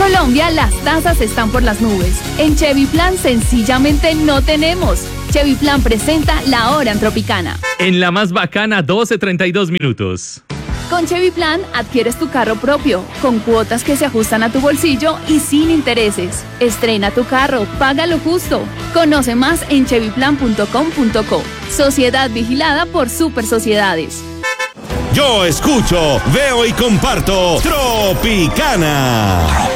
Colombia, las tasas están por las nubes. En Chevy Plan sencillamente no tenemos. Chevy Plan presenta la hora en Tropicana. En la más bacana, 12:32 minutos. Con Chevy Plan adquieres tu carro propio, con cuotas que se ajustan a tu bolsillo y sin intereses. Estrena tu carro, paga lo justo. Conoce más en chevyplan.com.co. Sociedad vigilada por Super Sociedades. Yo escucho, veo y comparto Tropicana.